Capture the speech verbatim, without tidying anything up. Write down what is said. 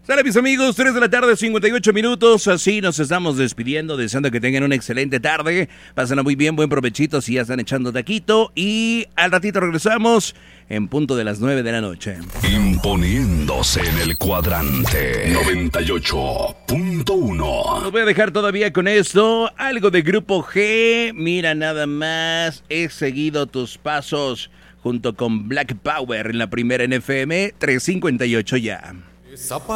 Sale, mis amigos, tres de la tarde, cincuenta y ocho minutos. Así nos estamos despidiendo, deseando que tengan una excelente tarde. Pásenla muy bien, buen provechito si ya están echando taquito. Y al ratito regresamos en punto de las nueve de la noche. Imponiéndose en el cuadrante noventa y ocho punto uno. Los voy a dejar todavía con esto. Algo de Grupo G. Mira nada más. He seguido tus pasos junto con Black Power en la primera en F M trescientos cincuenta y ocho ya.